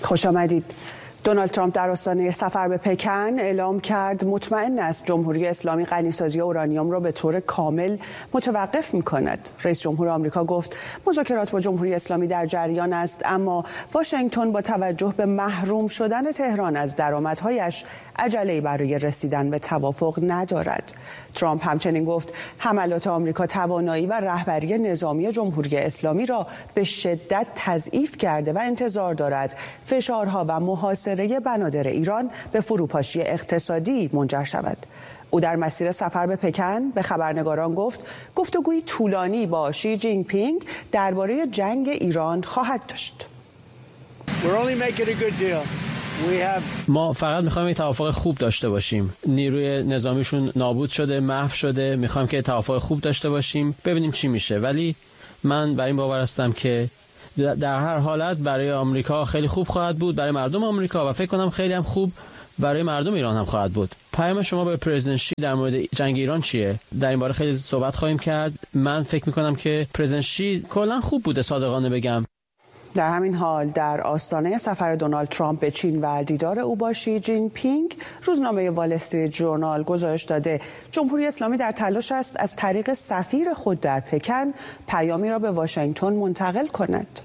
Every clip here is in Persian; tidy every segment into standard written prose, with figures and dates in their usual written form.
خوش آمدید. دونالد ترامپ در آستانه سفر به پکن اعلام کرد مطمئن است جمهوری اسلامی غنیسازی اورانیوم را به طور کامل متوقف می‌کند. رئیس جمهور آمریکا گفت مذاکرات با جمهوری اسلامی در جریان است، اما واشنگتن با توجه به محروم شدن تهران از درآمدهایش عجله‌ای برای رسیدن به توافق ندارد. ترامپ همچنین گفت حملات آمریکا توانایی و رهبری نظامی جمهوری اسلامی را به شدت تضعیف کرده و انتظار دارد فشارها و محاصره بنادر ایران به فروپاشی اقتصادی منجر شود. او در مسیر سفر به پکن به خبرنگاران گفت گفتگوی طولانی با شی جین پینگ درباره جنگ ایران خواهد داشت. ما فقط میخوایم یک توافق خوب داشته باشیم. نیروی نظامیشون نابود شده، محو شده. میخوایم که توافق خوب داشته باشیم، ببینیم چی میشه. ولی من بر این باور هستم که در هر حالت برای آمریکا خیلی خوب خواهد بود، برای مردم آمریکا، و فکر کنم خیلی هم خوب برای مردم ایران هم خواهد بود. پیام شما به پرزیدنت شی در مورد جنگ ایران چیه؟ در این باره خیلی صحبت خواهیم کرد. من فکر میکنم که پرزیدنت شی کلا خوب بوده، صادقانه بگم. در همین حال در آستانه سفر دونالد ترامپ به چین و دیدار او با شی جین پینگ، روزنامه وال استریت ژورنال گزارش داده جمهوری اسلامی در تلاش است از طریق سفیر خود در پکن پیامی را به واشنگتن منتقل کند.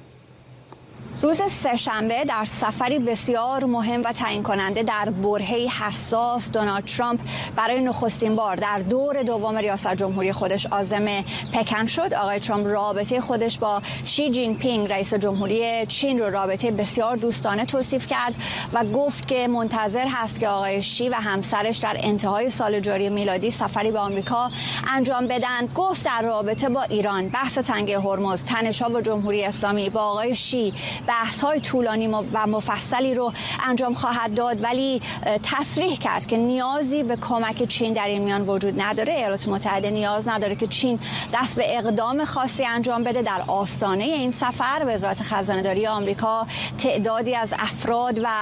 روز سه‌شنبه در سفری بسیار مهم و تعیین کننده در برهه‌ای حساس، دونالد ترامپ برای نخستین بار در دور دوم ریاست جمهوری خودش عازم پکن شد. آقای ترامپ رابطه خودش با شی جین پینگ رئیس جمهوری چین رو رابطه بسیار دوستانه توصیف کرد و گفت که منتظر هست که آقای شی و همسرش در انتهای سال جاری میلادی سفری به آمریکا انجام بدن. گفت در رابطه با ایران، بحث تنگه هرمز، تنش‌ها با جمهوری اسلامی، با آقای شی بحث‌های طولانی و مفصلی رو انجام خواهد داد، ولی تصریح کرد که نیازی به کمک چین در این میان وجود نداره. ایالات متحده نیاز نداره که چین دست به اقدام خاصی انجام بده. در آستانه این سفر وزارت خزانه‌داری آمریکا تعدادی از افراد و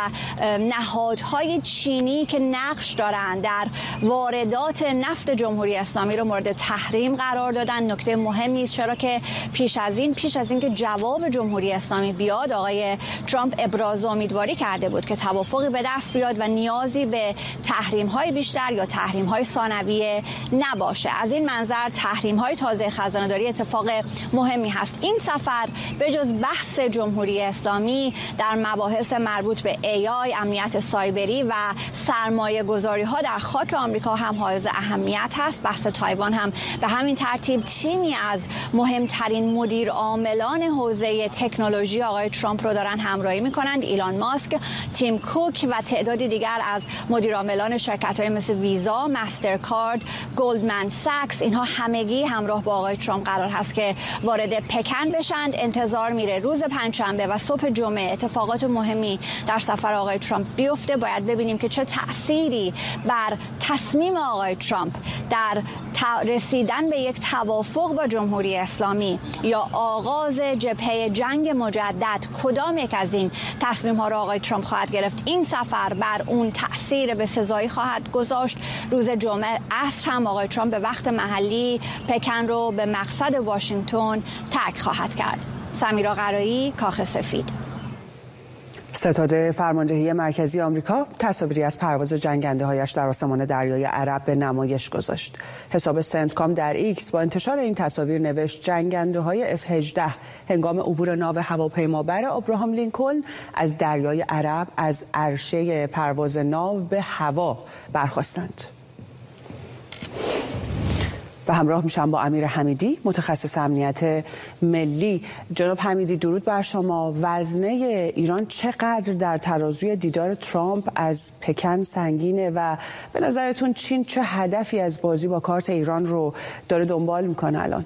نهادهای چینی که نقش دارند در واردات نفت جمهوری اسلامی رو مورد تحریم قرار دادن. نکته مهمی است، چرا که پیش از این که جواب جمهوری اسلامی بیاد، آقای ترامپ ابراز امیدواری کرده بود که توافقی به دست بیاد و نیازی به تحریم‌های بیشتر یا تحریم‌های ثانویه نباشه. از این منظر تحریم‌های تازه خزانه‌داری اتفاق مهمی هست. این سفر به جز بحث جمهوری اسلامی در مباحث مربوط به AI، امنیت سایبری و سرمایه‌گذاری‌ها در خاک آمریکا هم حائز اهمیت هست. بحث تایوان هم به همین ترتیب. تیمی از مهمترین مدیر عاملان حوزه تکنولوژی آقای ترامپ رو دارن همراهی میکنند. ایلان ماسک، تیم کوک و تعدادی دیگر از مدیرعاملان شرکت‌های مثل ویزا، مسترکارد، گلدمن ساکس، اینها همگی همراه با آقای ترامپ قرار هست که وارد پکن بشند. انتظار میره روز پنجشنبه و صبح جمعه اتفاقات مهمی در سفر آقای ترامپ بیفته. باید ببینیم که چه تأثیری بر تصمیم آقای ترامپ در رسیدن به یک توافق با جمهوری اسلامی یا آغاز جبهه جنگ مجدد کدام یک از این تصمیم‌ها را آقای ترامپ خواهد گرفت. این سفر بر اون تأثیر بسزایی خواهد گذاشت. روز جمعه عصر هم آقای ترامپ به وقت محلی پکن رو به مقصد واشنگتن ترک خواهد کرد. سمیرا قرایی، کاخ سفید. ستاد فرماندهی مرکزی آمریکا تصاویری از پرواز جنگنده‌هایش در آسمان دریای عرب به نمایش گذاشت. حساب سنتکام در ایکس با انتشار این تصاویر نوشت جنگنده‌های F-18 هنگام عبور ناو هواپیمابر ابراهام لینکلن از دریای عرب از عرشه پرواز ناو به هوا برخاستند. و همراه میشم با امیر حمیدی، متخصص امنیت ملی. جناب حمیدی، درود بر شما. وزنه ایران چقدر در ترازوی دیدار ترامپ از پکن سنگینه و به نظرتون چین چه هدفی از بازی با کارت ایران رو داره دنبال میکنه الان؟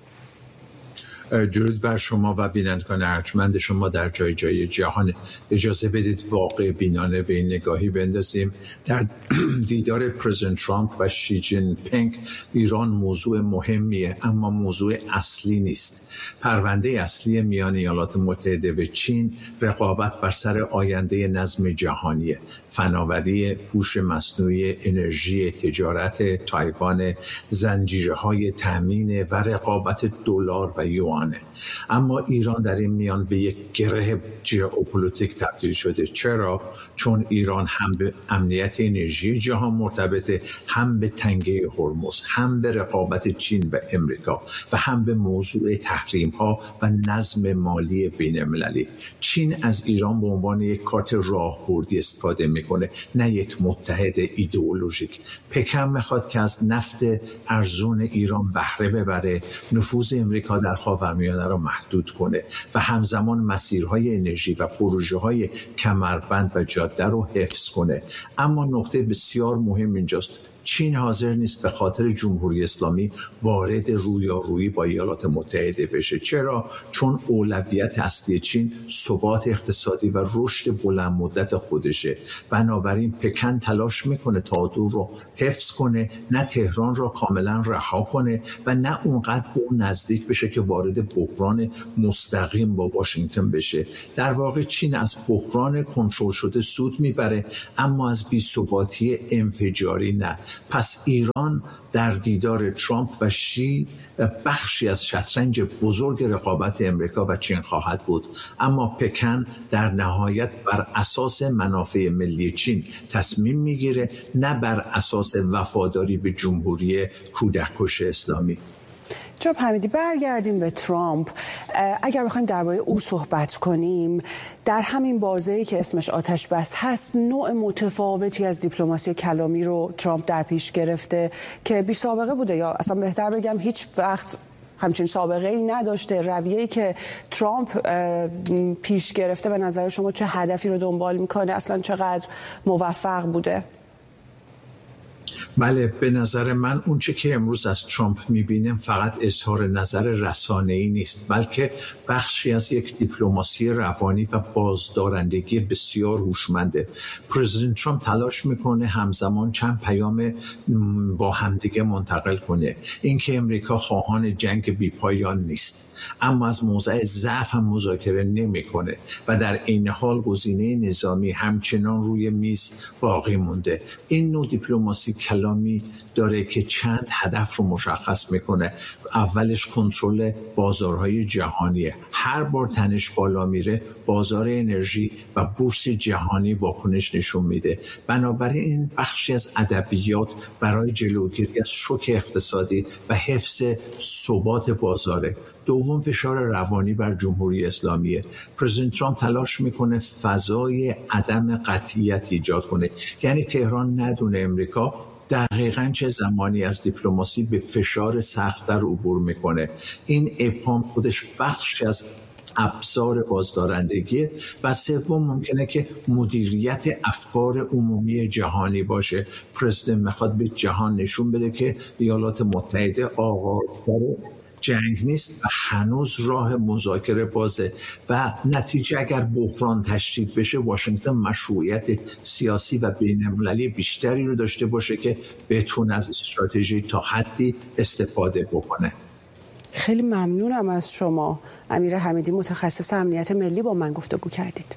درود بر شما و بینندگان ارجمند شما در جای جای جهان. اجازه بدید واقع بینانه به این نگاهی بندازیم. در دیدار پرزیدنت ترامپ و شی جین پینگ ایران موضوع مهمیه، اما موضوع اصلی نیست. پرونده اصلی میان ایالات متحده و چین رقابت بر سر آینده نظم جهانی، فناوری، هوش مصنوعی، انرژی، تجارت، تایوان، زنجیره‌های تامین و رقابت دلار و یوان ایرانه. اما ایران در این میان به یک گره ژئوپلیتیک تبدیل شده. چرا؟ چون ایران هم به امنیت انرژی جهان مرتبطه، هم به تنگه هرمز، هم به رقابت چین و امریکا و هم به موضوع تحریم ها و نظم مالی بین المللی. چین از ایران به عنوان یک کارت راهبردی استفاده میکنه، نه یک متحد ایدئولوژیک. پکن میخواد که از نفت ارزون ایران بهره ببره، نفوذ امریکا در خاورمیانه را محدود کنه و همزمان مسیرهای انرژی و پروژه‌های کمربند و جاده رو حفظ کنه. اما نکته بسیار مهم اینجاست، چین حاضر نیست به خاطر جمهوری اسلامی وارد رویارویی با ایالات متحده بشه. چرا؟ چون اولویت اصلی چین ثبات اقتصادی و رشد بلند مدت خودشه. بنابراین پکن تلاش میکنه تا دور رو حفظ کنه، نه تهران را کاملا رها کنه و نه اونقدر به اون نزدیک بشه که وارد بحران مستقیم با واشنگتن بشه. در واقع چین از بحران کنترل شده سود میبره، اما از بی‌ثباتی انفجاری نه. پس ایران در دیدار ترامپ و شی بخشی از شطرنج بزرگ رقابت امریکا و چین خواهد بود، اما پکن در نهایت بر اساس منافع ملی چین تصمیم میگیره، نه بر اساس وفاداری به جمهوری کودککش اسلامی. جناب حمیدی، برگردیم به ترامپ. اگر بخوایم درباره او صحبت کنیم، در همین بازه‌ای که اسمش آتش بس هست، نوع متفاوتی از دیپلماسی کلامی رو ترامپ در پیش گرفته که بی سابقه بوده، یا اصلا بهتر بگم هیچ وقت همچین سابقه ای نداشته. رویه‌ای که ترامپ پیش گرفته به نظر شما چه هدفی رو دنبال میکنه؟ اصلا چقدر موفق بوده؟ بله، به نظر من اون چه که امروز از ترامپ میبینیم فقط اظهار نظر رسانه‌ای نیست، بلکه بخشی از یک دیپلماسی روانی و بازدارندگی بسیار هوشمنده. پرزیدنت ترامپ تلاش میکنه همزمان چند پیام با همدیگه منتقل کنه. اینکه امریکا خواهان جنگ بی‌پایان نیست، اما از موضع ضعف هم مذاکره نمیکنه و در عین حال گزینه نظامی همچنان روی میز باقی مونده. این نوع دیپلماسی کلامی داره که چند هدف رو مشخص میکنه. اولش کنترل بازارهای جهانیه. هر بار تنش بالا میره بازار انرژی و بورس جهانی واکنش نشون میده. بنابراین این بخشی از ادبیات برای جلوگیری از شوک اقتصادی و حفظ ثبات بازاره. دوم، فشار روانی بر جمهوری اسلامیه. پرزیدنت ترامپ تلاش میکنه فضای عدم قطعیت ایجاد کنه، یعنی تهران ندونه امریکا دقیقاً چه زمانی از دیپلماسی به فشار سخت‌تر عبور میکنه. این ابهام خودش بخش از ابزار بازدارندگی. و سوم، ممکنه که مدیریت افکار عمومی جهانی باشه. پرزیدنت میخواد به جهان نشون بده که ایالات متحده آغازگر جنگ نیست و هنوز راه مذاکره بازه و نتیجه اگر بحران تشدید بشه واشنگتن مشروعیت سیاسی و بین‌المللی بیشتری رو داشته باشه که بتونه از استراتژی تا حدی استفاده بکنه. خیلی ممنونم از شما. امیر حمیدی، متخصص امنیت ملی، با من گفتگو کردید.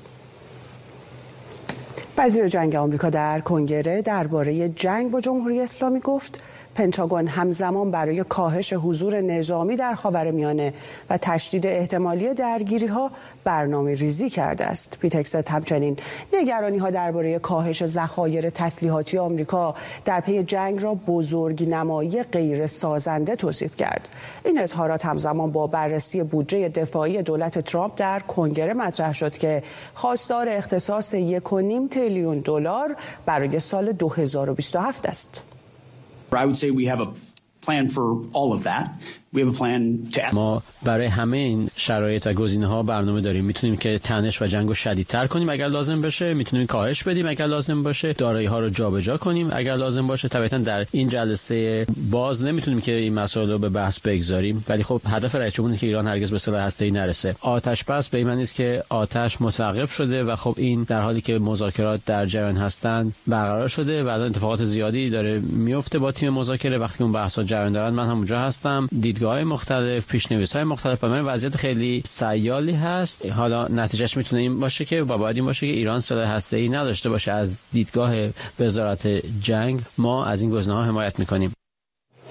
وزیر جنگ آمریکا در کنگره درباره جنگ با جمهوری اسلامی گفت پنتاگون همزمان برای کاهش حضور نظامی در خاورمیانه و تشدید احتمالی درگیری‌ها برنامه‌ریزی کرده است. پیت هگست همچنین نگرانی‌ها درباره کاهش ذخایر تسلیحاتی آمریکا در پی جنگ را بزرگنمایی غیر سازنده توصیف کرد. این اظهارات همزمان با بررسی بودجه دفاعی دولت ترامپ در کنگره مطرح شد که خواستار اختصاص 1.5 تریلیون دلار برای سال 2027 است. I would say we have a plan for all of that. We have a plan to... ما برای همه این شرایط و گزینه‌ها برنامه داریم. میتونیم که تنش و جنگو شدیدتر کنیم اگر لازم بشه، میتونیم کاهش بدیم اگر لازم باشه، دارایی‌ها رو جابجا کنیم اگر لازم باشه. طبعاً در این جلسه باز نمیتونیم که این مسائل رو به بحث بگذاریم، ولی خب هدف رئیس جمهور اینه که ایران هرگز به سلاح هسته‌ای نرسه. آتش بس به این معنی است که آتش متوقف شده و خب این در حالی که مذاکرات در جریان هستند برقرار شده و الان اتفاقات زیادی داره میفته با تیم مذاکره. وقتی اون بحث‌ها جریان دارن من هم اونجا هستم، دیدگاه‌های مختلف، پیش‌نویس‌های مختلف. برای وضعیت خیلی سیالی هست. حالا نتیجهش میتونه این باشه که باید این باشه که ایران سلاح هسته‌ای نداشته باشه. از دیدگاه وزارت جنگ ما از این گزینه‌ها حمایت می‌کنیم.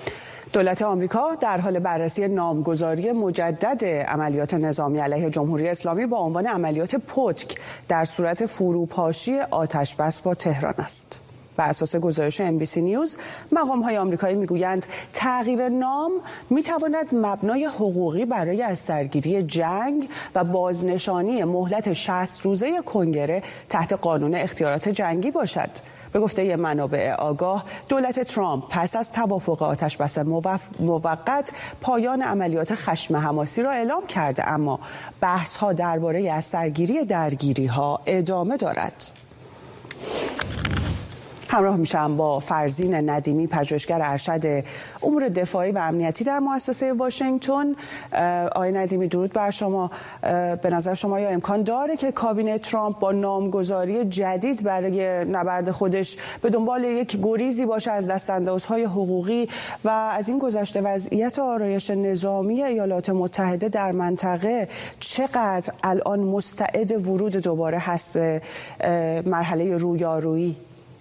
دولت آمریکا در حال بررسی نامگذاری مجدد عملیات نظامی علیه جمهوری اسلامی با عنوان عملیات پتک در صورت فروپاشی آتشبس با تهران است. بر اساس گزارش NBC نیوز، مقام‌های آمریکایی میگویند تغییر نام میتواند مبنای حقوقی برای از سرگیری جنگ و بازنشانی مهلت 60 روزه کنگره تحت قانون اختیارات جنگی باشد. به گفته منابع آگاه، دولت ترامپ پس از توافق آتشبس موقت پایان عملیات خشم حماسی را اعلام کرده، اما بحث‌ها درباره از سرگیری درگیری‌ها ادامه دارد. همراه میشم با فرزین ندیمی، پژوهشگر ارشد امور دفاعی و امنیتی در مؤسسه واشنگتن. آقای ندیمی، درود بر شما. به نظر شما یا امکان داره که کابینه ترامپ با نامگذاری جدید برای نبرد خودش به دنبال یک گریزی باشه از دستاندازهای حقوقی و از این گذشته وضعیت آرایش نظامی ایالات متحده در منطقه چقدر الان مستعد ورود دوباره هست به مرحله رویارویی؟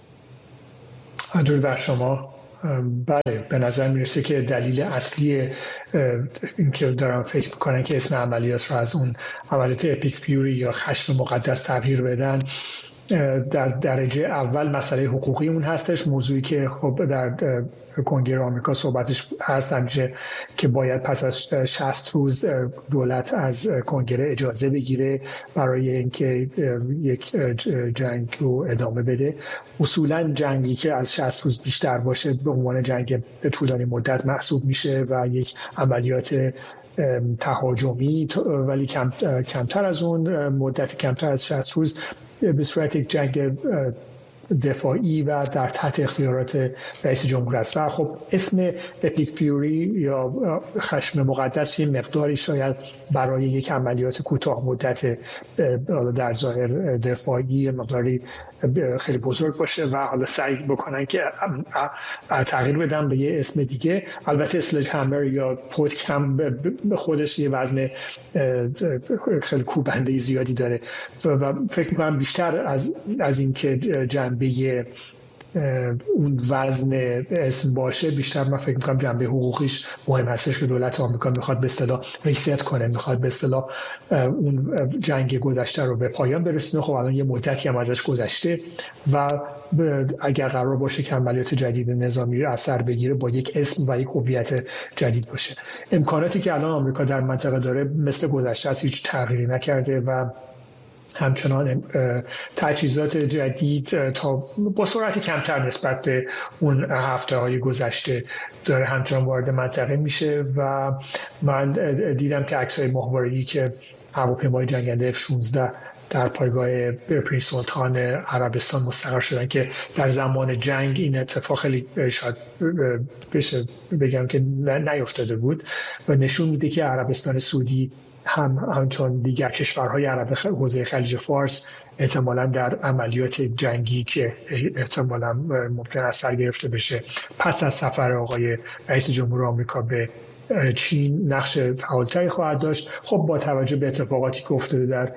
درود بر شما. بله، به نظر میرسه که دلیل اصلی این که دارم فکر میکنن که اسم عملیات رو از اون عملیات اپیک فیوری یا خشم مقدس تغییر بدن، در درجه اول مسئله حقوقی اون هستش، موضوعی که خب در کنگره آمریکا صحبتش هست همیشه که باید پس از 60 روز دولت از کنگره اجازه بگیره برای اینکه یک جنگ رو ادامه بده. اصولا جنگی که از 60 روز بیشتر باشه به عنوان جنگ به طولانی مدت محسوب میشه و یک عملیات تهاجمی، ولی کمتر از اون مدت، کمتر از 60 روز به صورت یک جنگ دفاعی و در تحت اختیارات رئیس جمهور است. و خب اسم اپیک فیوری یا خشم مقدس یه مقداری شاید برای یک عملیات کوتاه مدت در ظاهر دفاعی مقداری خیلی بزرگ باشه و حالا سعی بکنن که تغییر بدن به یه اسم دیگه. البته سلج همر یا پتک هم به خودش یه وزن خیلی کوبنده زیادی داره و فکر می‌کنم بیشتر از این که جنبه اون وزن اسم باشه، بیشتر من فکر میکنم جنبه حقوقیش مهم هستش که دولت آمریکا میخواد به اصطلاح ریست کنه، میخواد به اصطلاح اون جنگ گذشته رو به پایان برسونه. خب الان یه مدتی هم ازش گذشته و اگر قرار باشه که عملیات جدید نظامی رو اثر بگیره با یک اسم و یک هویت جدید باشه. امکاناتی که الان آمریکا در منطقه داره مثل گذشته است، هیچ تغییری نکرده و همچنان تجهیزات جدید تا با سرعت کمتر نسبت به اون هفته‌های گذشته داره همچنان وارد منطقه میشه و من دیدم که عکس‌های ماهواره‌ای که هواپیمای جنگنده F-16 در پایگاه پرنس سلطان عربستان مستقر شدن که در زمان جنگ این اتفاق خیلی شاید بشه بگم که نیفتاده بود و نشون میده که عربستان سعودی همچون دیگر کشورهای عرب حوزه خلیج فارس احتمالاً در عملیات جنگی که احتمالاً ممکن است سر گرفته بشه پس از سفر آقای رئیس جمهور آمریکا به چین نقش فعالتری خواهد داشت. خب با توجه به اتفاقاتی که افتاده در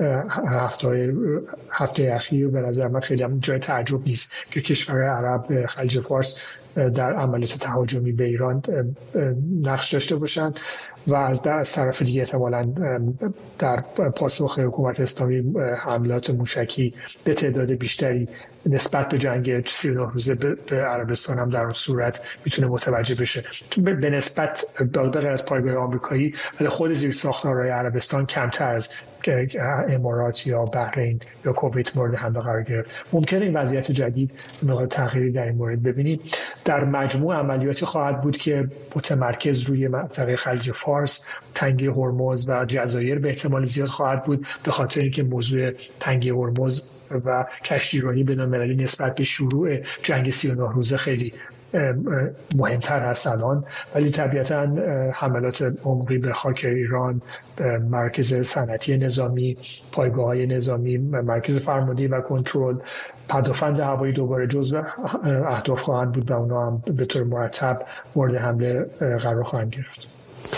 هفته اخیر به نظر من خیلی هم جای تعجب نیست که کشورهای عرب خلیج فارس در عملیات تهاجمی به ایران نقش داشته باشند و از طرف دیگه احتمالاً در پاسخ حکومت اسلامی حملات موشکی به تعداد بیشتری نسبت به جنگ 39 روزه به عربستان هم در اون صورت میتونه متوجه بشه. به نسبت بغیر از پایگاه آمریکایی خود زیرساختارهای عربستان کمتر از امارات یا بحرین یا کویت مورد حمله قرار گرفت. ممکنه این وضعیت جدید مقدار تغییری در این مورد ببینیم. در مجموع عملیاتی خواهد بود که متمرکز روی منطقه خلیج فارس، تنگه هرمز و جزایر به احتمال زیاد خواهد بود، به خاطر اینکه موضوع تنگه هرمز و کشتیرانی بین‌المللی نسبت به شروع جنگ 39 روزه خیلی مهمتر هست الان، ولی طبیعتاً حملات عمقی به خاک ایران، مرکز صنعتی نظامی، پایگاه‌های نظامی، مرکز فرماندهی و کنترل، پدافند هوایی دوباره جزو اهداف خواهند بود و اونا هم به طور مرتب مورد حمله قرار خواهند گرفت.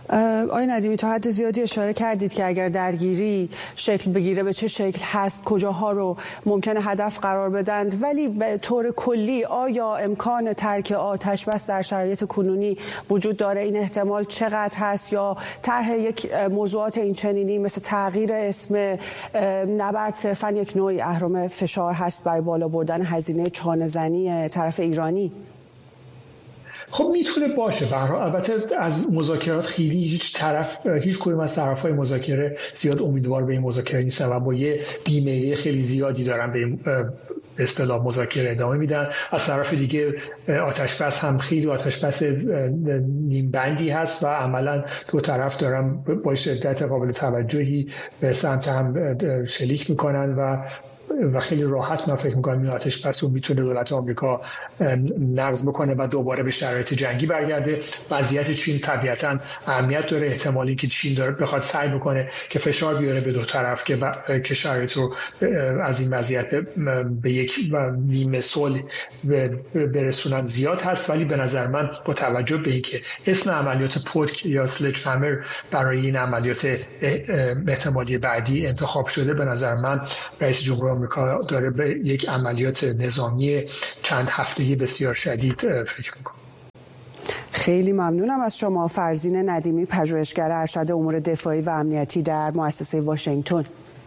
آقای ندیمی تا حد زیادی اشاره کردید که اگر درگیری شکل بگیره به چه شکل هست، کجاها رو ممکنه هدف قرار بدند، ولی به طور کلی آیا امکان ترک آتش بس در شرایط کنونی وجود داره؟ این احتمال چقدر هست؟ یا طرح یک موضوعات این چنینی مثل تغییر اسم نبرد صرفا یک نوعی اهرم فشار هست برای بالا بردن هزینه چانه‌زنی طرف ایرانی؟ خب میتونه باشه. البته از مذاکرات خیلی هیچ کدوم از طرف‌های مذاکره زیاد امیدوار به این مذاکره نیستن و با یه بیمیلی خیلی زیادی دارن به اصطلاح مذاکره ادامه میدن. از طرف دیگه آتش‌بس هم خیلی آتش‌بس نیمبندی هست و عملاً دو طرف دارن با شدت قابل توجهی به سمت هم شلیک میکنن و خیلی راحت من فکر می‌کنم این آتش‌بس رو میتونه دولت آمریکا نقض بکنه و دوباره به شرایط جنگی برگرده. وضعیت چین طبیعتاً اهمیت داره. احتمالی که چین داره بخواد سعی بکنه که فشار بیاره به دو طرف که شرایط رو از این وضعیت به یک نیمه صلح برسونن زیاد هست. ولی به نظر من با توجه به اینکه اسم عملیات پودک یا سلج همر برای این عملیات احتمالی بعدی انتخاب شده، به نظر من رئیس جمهور آمریکا داره به یک عملیات نظامی چند هفته‌ای بسیار شدید فکر می‌کنه. خیلی ممنونم از شما. فرزین ندیمی، پژوهشگر ارشد امور دفاعی و امنیتی در مؤسسه واشنگتن.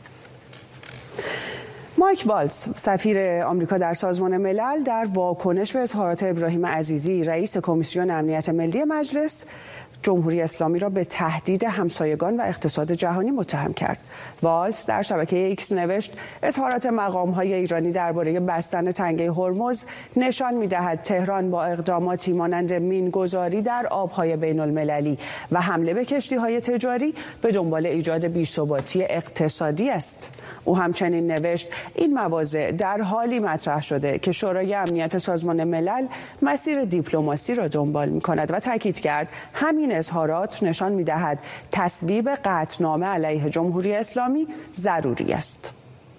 مایک والتز، سفیر آمریکا در سازمان ملل، در واکنش به اظهارات ابراهیم عزیزی، رئیس کمیسیون امنیت ملی مجلس، جمهوری اسلامی را به تهدید همسایگان و اقتصاد جهانی متهم کرد. والتز در شبکه ایکس نوشت اظهارات مقام‌های ایرانی درباره بستن تنگه هرمز نشان می‌دهد تهران با اقداماتی مانند مین‌گذاری در آب‌های بین‌المللی و حمله به کشتی‌های تجاری به دنبال ایجاد بی‌ثباتی اقتصادی است. او همچنین نوشت این مواضع در حالی مطرح شده که شورای امنیت سازمان ملل مسیر دیپلماسی را دنبال می‌کند و تاکید کرد همین اظهارات نشان می‌دهد تصویب قطعنامه علیه جمهوری اسلامی ضروری است.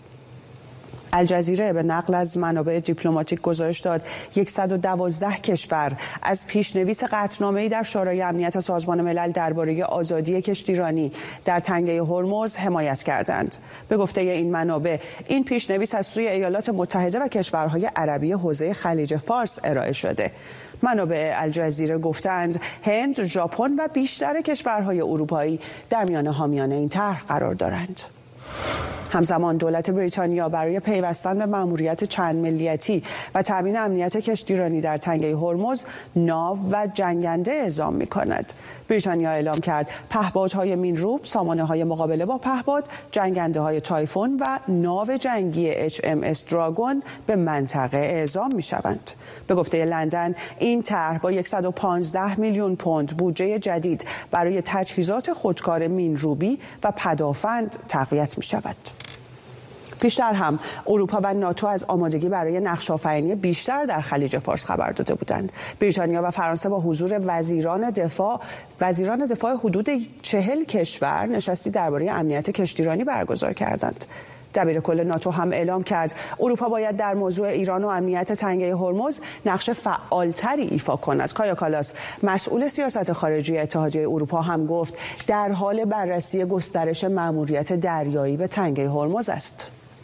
الجزیره به نقل از منابع دیپلماتیک گزارش داد 112 کشور از پیشنویس قطعنامه‌ای در شورای امنیت سازمان ملل درباره آزادی کشتیرانی در تنگه هرمز حمایت کردند. به گفته این منابع، این پیشنویس از سوی ایالات متحده و کشورهای عربی حوزه خلیج فارس ارائه شده. منابع الجزیره گفتند هند، ژاپن و بیشتر کشورهای اروپایی در میان حامیان این طرح قرار دارند. همزمان دولت بریتانیا برای پیوستن به مأموریت چند ملیتی و تامین امنیت کشتیرانی در تنگه هرمز ناو و جنگنده اعزام می‌کند. بریتانیا اعلام کرد پهپادهای مینروب، سامانه‌های مقابله با پهپاد، جنگنده‌های تایفون و ناو جنگی HMS دراگون به منطقه اعزام می‌شوند. به گفته لندن، این طرح با 115 میلیون پوند بودجه جدید برای تجهیزات خودکار مینروبی و پدافند تقویت می‌شود. پیشتر هم اروپا و ناتو از آمادگی برای نقش‌آفرینی بیشتر در خلیج فارس خبر داده بودند. بریتانیا و فرانسه با حضور وزیران دفاع حدود 40 کشور نشستی درباره امنیت کشتیرانی برگزار کردند. دبیرکل ناتو هم اعلام کرد اروپا باید در موضوع ایران و امنیت تنگه هرمز نقش فعالتری ایفا کند. کایا کالاس، مسئول سیاست خارجی اتحادیه اروپا، هم گفت در حال بررسی گسترش مأموریت دریایی به تنگه هرمز است.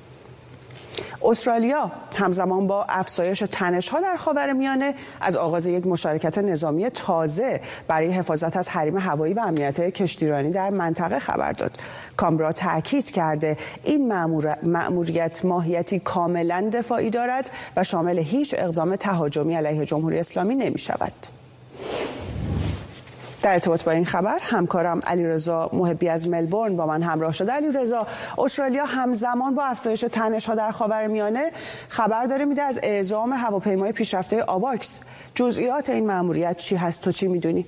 استرالیا همزمان با افزایش تنش‌ها در خاورمیانه از آغاز یک مشارکت نظامی تازه برای حفاظت از حریم هوایی و امنیت کشتیرانی در منطقه خبر داد. کامبرا تاکید کرده این مأموریت ماهیتی کاملا دفاعی دارد و شامل هیچ اقدام تهاجمی علیه جمهوری اسلامی نمی‌شود. در ارتباط با این خبر همکارم علیرضا محبی از ملبورن با من همراه شده. علیرضا، استرالیا همزمان با افزایش تنش‌ها در خاورمیانه خبر داره میده از اعزام هواپیمای پیشرفته آواکس. جزئیات این مأموریت چی هست تو چی میدونی؟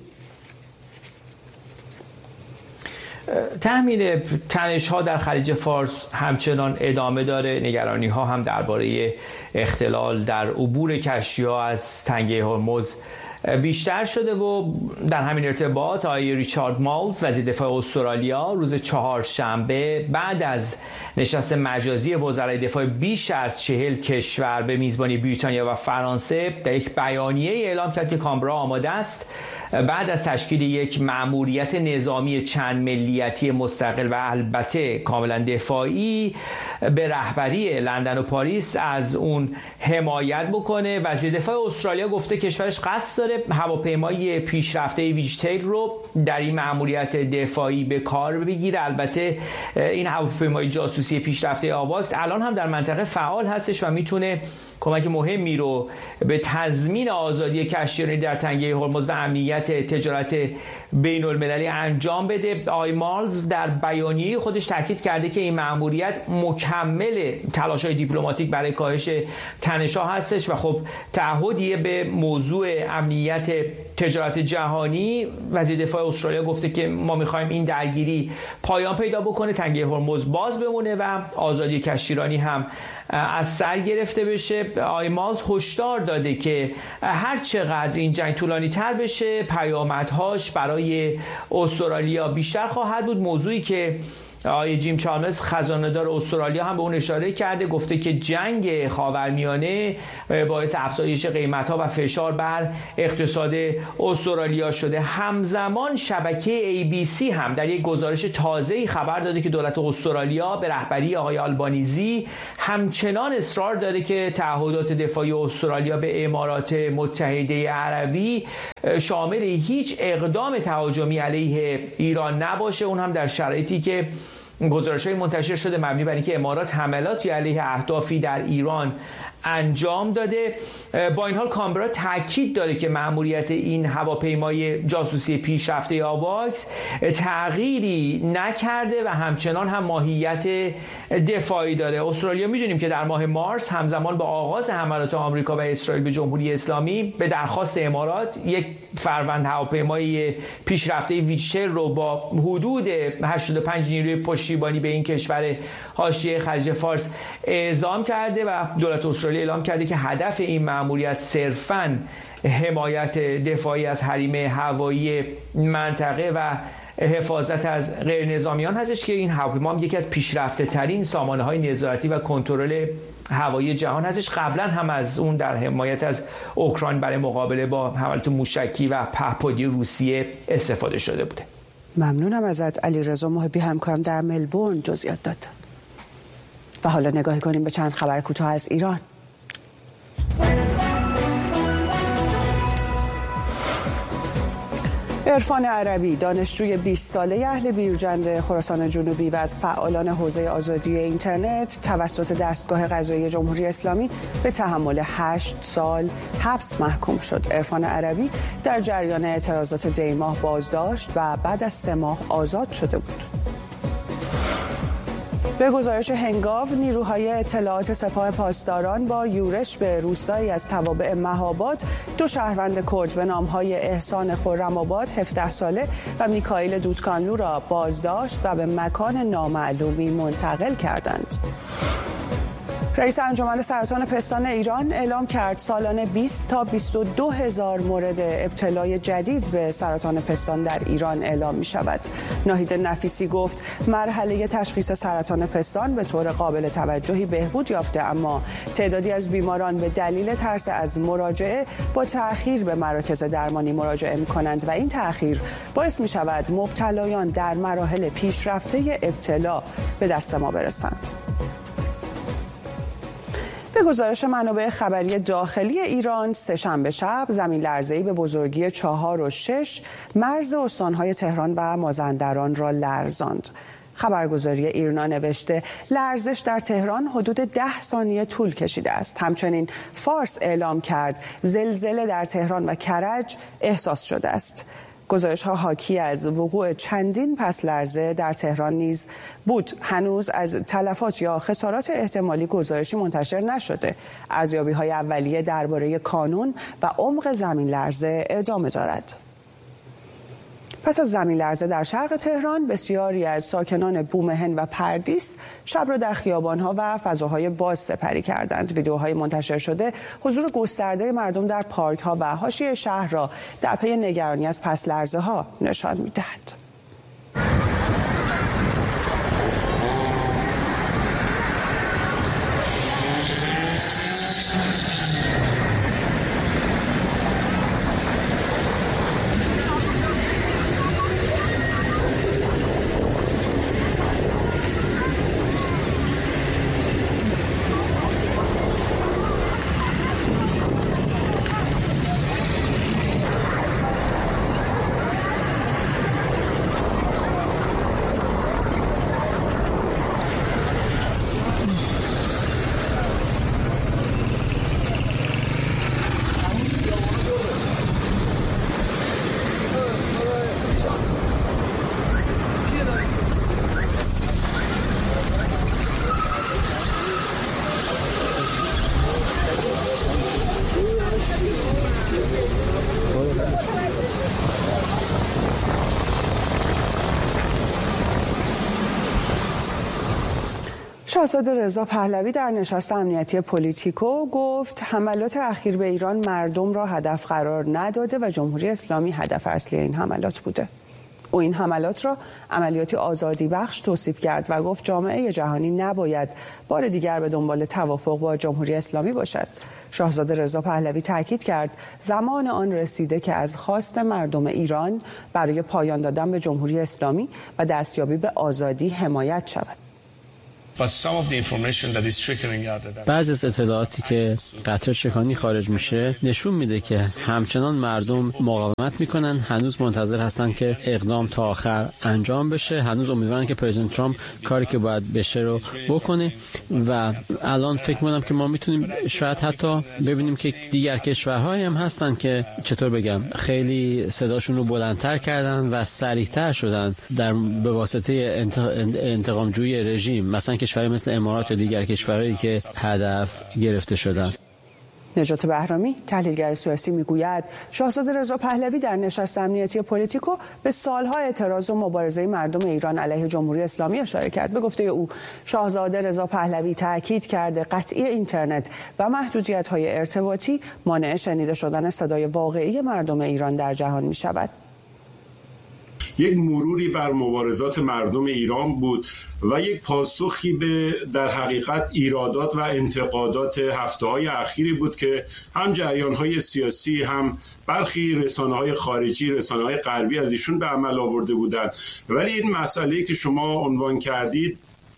تحمیل تنش‌ها در خلیج فارس همچنان ادامه داره. نگرانی‌ها هم درباره اختلال در عبور کشتی‌ها از تنگه هرمز بیشتر شده و در همین ارتباط آقای ریچارد مالز، وزیر دفاع استرالیا، روز چهارشنبه بعد از نشست مجازی وزرای دفاع بیش از 40 کشور به میزبانی بریتانیا و فرانسه در یک بیانیه اعلام کرد که کامبرا آماده است بعد از تشکیل یک مأموریت نظامی چند ملیتی مستقل و البته کاملا دفاعی به رهبری لندن و پاریس از اون حمایت بکنه. وزیر دفاع استرالیا گفته کشورش قصد داره هواپیمای پیشرفته ویجتیل رو در این مأموریت دفاعی به کار بگیره. البته این هواپیمای جاسوسی پیشرفته آواکس الان هم در منطقه فعال هستش و میتونه کمک مهمی رو به تضمین آزادی کشتیرانی در تنگه هرمز و امنیت تجارت بین المللی انجام بده. آقای مالز در بیانیه خودش تاکید کرده که این مأموریت مکمل تلاش‌های دیپلماتیک برای کاهش تنش‌ها هستش و خب تعهدیه به موضوع امنیت تجارت جهانی. وزیر دفاع استرالیا گفته که ما می‌خوایم این درگیری پایان پیدا بکنه، تنگه هرمز باز بمونه و آزادی کشتیرانی هم از سر گرفته بشه. آقای مالز هشدار داده که هر چقدر این جنگ طولانی تر بشه پیامدهاش برای استرالیا بیشتر خواهد بود. موضوعی که آقای جیم چالمرز خزانه‌دار استرالیا هم به اون اشاره کرده، گفته که جنگ خاورمیانه باعث افزایش قیمت‌ها و فشار بر اقتصاد استرالیا شده. همزمان شبکه ABC هم در یک گزارش تازه‌ای خبر داده که دولت استرالیا به رهبری آقای آلبانیزی همچنان اصرار داره که تعهدات دفاعی استرالیا به امارات متحده عربی شامل هیچ اقدام تهاجمی علیه ایران نباشه، اون هم در شرایطی که گزارش‌های منتشر شده مبنی بر اینکه امارات حملاتی علیه اهدافی در ایران انجام داده. با این حال کانبرا تاکید داره که مأموریت این هواپیمای جاسوسی پیشرفته آواکس تغییری نکرده و همچنان هم ماهیت دفاعی داره. استرالیا میدونیم که در ماه مارس همزمان با آغاز حملات آمریکا و اسرائیل به جمهوری اسلامی به درخواست امارات یک فروند هواپیمای پیشرفته ویجتیل رو با حدود 85 نیروی پشتیبانی به این کشور حاشیه خلیج فارس اعزام کرده و دولت استرالیا اعلام کرده که هدف این مأموریت صرفاً حمایت دفاعی از حریم هوایی منطقه و حفاظت از غیر نظامیان هستش که این هواپیما هم یکی از پیشرفته ترین سامانه‌های نظارتی و کنترل هوایی جهان هستش. قبلا هم از اون در حمایت از اوکراین برای مقابله با حملات موشکی و پهپادی روسیه استفاده شده بوده. ممنونم ازت علیرضا محبی، همکارم در ملبورن جزئیات داد. و حالا نگاهی کنیم به چند خبر کوتاه از ایران. عرفان عربی، دانشجوی 20 ساله اهل بیرجند خراسان جنوبی و از فعالان حوزه آزادی اینترنت توسط دستگاه قضایی جمهوری اسلامی به تحمل 8 سال حبس محکوم شد. عرفان عربی در جریان اعتراضات دیماه بازداشت و بعد از 3 ماه آزاد شده بود. به گزارش هنگاو، نیروهای اطلاعات سپاه پاسداران با یورش به روستایی از توابع مهاباد 2 شهروند کرد به نامهای احسان خرم‌آباد 17 ساله و میکائیل دودکانلو را بازداشت و به مکان نامعلومی منتقل کردند. رئیس انجمن سرطان پستان ایران اعلام کرد سالانه 20 تا 22 هزار مورد ابتلای جدید به سرطان پستان در ایران اعلام می شود. ناهید نفیسی گفت مرحله تشخیص سرطان پستان به طور قابل توجهی بهبود یافته، اما تعدادی از بیماران به دلیل ترس از مراجعه با تأخیر به مراکز درمانی مراجعه می کنند و این تأخیر باعث می شود مبتلایان در مراحل پیشرفته ابتلا به دست ما برسند. به گزارش منابع خبری داخلی ایران، سه‌شنبه شب زمین لرزه‌ای به بزرگی 4 و 6 مرز استان‌های تهران و مازندران را لرزاند. خبرگزاری ایرنا نوشته لرزش در تهران حدود 10 ثانیه طول کشیده است. همچنین فارس اعلام کرد زلزله در تهران و کرج احساس شده است. گزارش‌ها حاکی از وقوع چندین پس لرزه در تهران نیز بود. هنوز از تلفات یا خسارات احتمالی گزارشی منتشر نشده. ارزیابی‌های اولیه درباره کانون و عمق زمین لرزه ادامه دارد. پس از زمین لرزه در شرق تهران، بسیاری از ساکنان بومهن و پردیس شب را در خیابان‌ها و فضاهای باز سپری کردند. ویدیوهای منتشر شده حضور گسترده مردم در پارک‌ها و حاشیه شهر را در پی نگرانی از پس لرزه‌ها نشان می‌دهد. شاهزاده رضا پهلوی در نشست امنیتی پولیتیکو گفت حملات اخیر به ایران مردم را هدف قرار نداده و جمهوری اسلامی هدف اصلی این حملات بوده. او این حملات را عملیاتی آزادی بخش توصیف کرد و گفت جامعه جهانی نباید بار دیگر به دنبال توافق با جمهوری اسلامی باشد. شاهزاده رضا پهلوی تاکید کرد زمان آن رسیده که از خواست مردم ایران برای پایان دادن به جمهوری اسلامی و دستیابی به آزادی حمایت شود. بعضی از اطلاعاتی که قطره چکانی خارج میشه نشون میده که همچنان مردم مقاومت میکنن، هنوز منتظر هستن که اقدام تا آخر انجام بشه، هنوز امیدوارن که پرزیدنت ترامپ کاری که باید بشه رو بکنه و الان فکر میکنم که ما میتونیم شاید حتی ببینیم که دیگر کشورهایی هم هستن که چطور بگم خیلی صداشون رو بلندتر کردن و سریعتر شدن به واسطه انتقامجویی رژیم، مثلا کشوری مثل امارات و دیگر کشورهایی که هدف گرفته شدند. نجات بهرامی تحلیلگر سیاسی میگوید شاهزاده رضا پهلوی در نشست امنیتی پولیتیکو به سالها اعتراض و مبارزه مردم ایران علیه جمهوری اسلامی اشاره کرد. به گفته او شاهزاده رضا پهلوی تاکید کرده قطعی اینترنت و محدودیت‌های ارتباطی مانع شنیده شدن صدای واقعی مردم ایران در جهان می‌شود. یک مروری بر مبارزات مردم ایران بود و یک پاسخی به در حقیقت ایرادات و انتقادات هفته‌های اخیری بود که هم جریان‌های سیاسی هم برخی رسانه‌های خارجی، رسانه‌های غربی از ایشون به عمل آورده بودند. ولی این مسئله‌ای که شما عنوان کردید،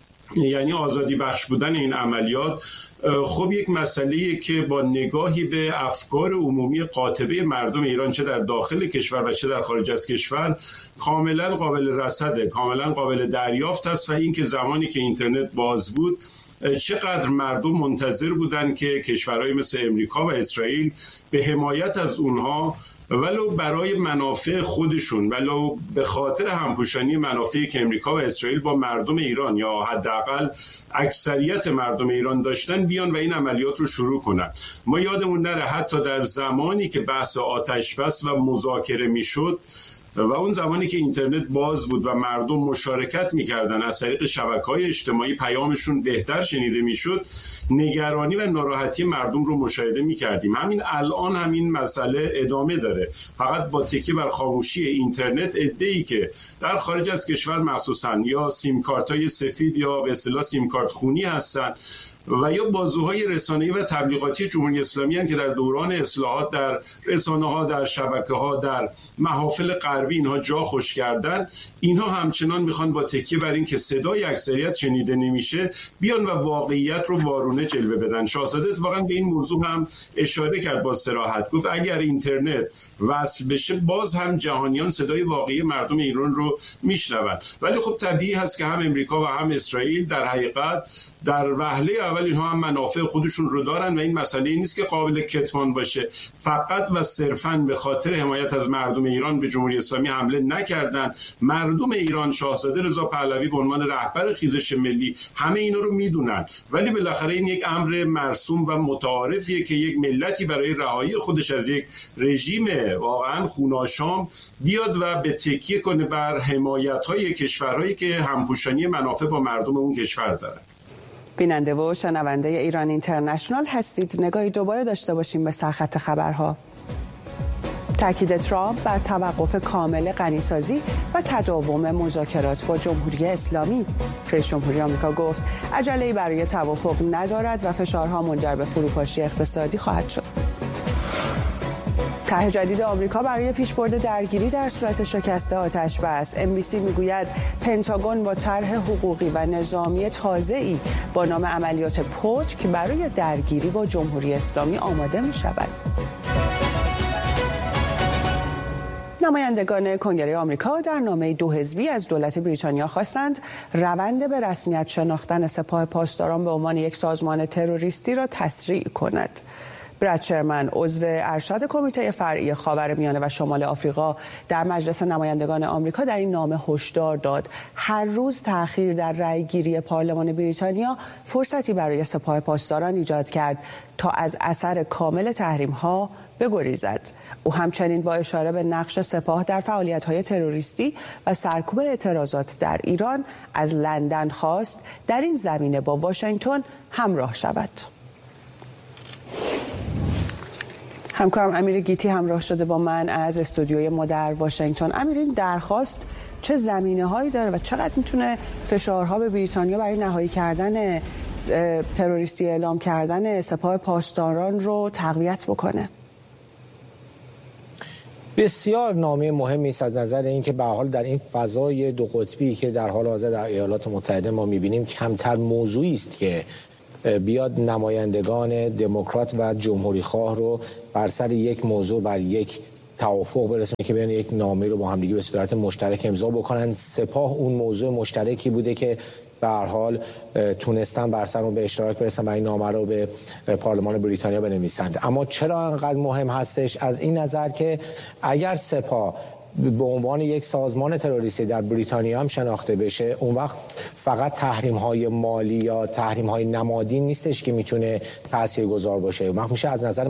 یعنی آزادی بخش بودن این عملیات، خب یک مسئله‌ایه که با نگاهی به افکار عمومی قاطبه مردم ایران چه در داخل کشور و چه در خارج از کشور کاملا قابل رصده، کاملا قابل دریافت است و این که زمانی که اینترنت باز بود چقدر مردم منتظر بودند که کشورهای مثل امریکا و اسرائیل به حمایت از اونها ولو برای منافع خودشون، ولو به خاطر همپوشانی منافعی که امریکا و اسرائیل با مردم ایران یا حداقل اکثریت مردم ایران داشتن بیان و این عملیات رو شروع کنن. ما یادمون نره حتی در زمانی که بحث آتش بس و مذاکره میشد و اون زمانی که اینترنت باز بود و مردم مشارکت میکردن، از طریق شبکه‌های اجتماعی پیامشون بهتر شنیده میشد، نگرانی و ناراحتی مردم رو مشاهده میکردیم. همین الان همین مسئله ادامه داره، فقط با تکیه بر خاموشی اینترنت عده‌ای که در خارج از کشور مخصوصا یا سیم کارت‌های سفید یا به اصطلاح سیم کارت خونی هستن و یا بازوهای رسانه‌ای و تبلیغاتی جمهوری اسلامی هستند که در دوران اصلاحات در رسانه‌ها، در شبکه‌ها، در محافل غربی اینها جا خوش کردن، اینها همچنان میخوان با تکیه بر این که صدای اکثریت شنیده نمیشه بیان و واقعیت رو وارونه جلوه بدن. شاهزاده واقعا به این موضوع هم اشاره کرد با صراحت، گفت اگر اینترنت وصل بشه باز هم جهانیان صدای واقعی مردم ایران رو میشنون. ولی خب طبیعی هست که هم امریکا و هم اسرائیل در حقیقت در وهله اول اینها هم منافع خودشون رو دارن و این مسئله نیست که قابل کتمان باشه. فقط و صرفاً به خاطر حمایت از مردم ایران به جمهوری اسلامی حمله نکردن. مردم ایران شاهزاده رضا پهلوی به عنوان رهبر خیزش ملی همه اینا رو میدونن، ولی بالاخره این یک امر مرسوم و متعارفیه که یک ملتی برای رهایی خودش از یک رژیم واقعاً خوناشام بیاد و به تکیه کنه بر حمایت‌های کشورهایی که همپوشانی منافع با مردم اون کشور دارن. بیننده و شنونده ایران اینترنشنال هستید. نگاهی دوباره داشته باشیم به سرخط خبرها. تاکید ترامپ بر توقف کامل غنیسازی و تداوم مذاکرات با جمهوری اسلامی. رئیس جمهوری آمریکا گفت عجله‌ای برای توافق ندارد و فشارها منجر به فروپاشی اقتصادی خواهد شد. طرح جدید آمریکا برای پیشبرد درگیری در صورت شکست آتش بس. NBC میگوید پنتاگون با طرح حقوقی و نظامی تازه‌ای با نام عملیات پتک برای درگیری با جمهوری اسلامی آماده می‌شود. نمایندگان کنگره آمریکا در نامه 2 حزبی از دولت بریتانیا خواستند روند به رسمیت شناختن سپاه پاسداران به عنوان یک سازمان تروریستی را تسریع کند. براد شرمن عضو ارشد کمیته فرعی خاورمیانه و شمال آفریقا در مجلس نمایندگان آمریکا در این نامه هشدار داد هر روز تأخیر در رأی‌گیری پارلمان بریتانیا فرصتی برای سپاه پاسداران ایجاد کرد تا از اثر کامل تحریم‌ها بگریزد. او همچنین با اشاره به نقش سپاه در فعالیت‌های تروریستی و سرکوب اعتراضات در ایران از لندن خواست در این زمینه با واشنگتن همراه شود. همکارم امیر گیتی همراه شده با من از استودیوی ما در واشنگتن. امیر، این درخواست چه زمینه‌هایی داره و چقدر میتونه فشارها به بریتانیا برای نهایی کردن تروریستی اعلام کردن سپاه پاسداران رو تقویت بکنه؟ بسیار نامه مهمی است از نظر اینکه به حال در این فضای دو قطبی که در حال حاضر در ایالات متحده ما می‌بینیم کمتر موضوعی است که بیاد نمایندگان دموکرات و جمهوری خواه رو بر سر یک موضوع بر یک توافق برسونه که بیان یک نامه رو با هم دیگه به صورت مشترک امضا بکنن. سپاه اون موضوع مشترکی بوده که به هر حال تونستن بر سر اون به اشتراک برسن و این نامه رو به پارلمان بریتانیا بنویسند. اما چرا انقدر مهم هستش؟ از این نظر که اگر سپاه به عنوان یک سازمان تروریستی در بریتانیا هم شناخته بشه، اون وقت فقط تحریم‌های مالی یا تحریم‌های نمادین نیستش که میتونه تاثیرگذار باشه. اون وقت میشه از نظر